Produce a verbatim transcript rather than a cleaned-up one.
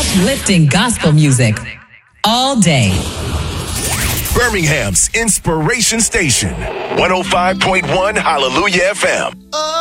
Uplifting gospel music all day. Birmingham's Inspiration Station, one oh five point one Hallelujah F M. Oh.